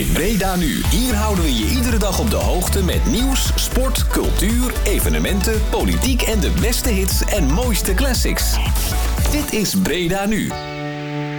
bij Breda Nu. Hier houden we je iedere dag op de hoogte met nieuws, sport, cultuur, evenementen, politiek en de beste hits en mooiste classics. Dit is Breda Nu.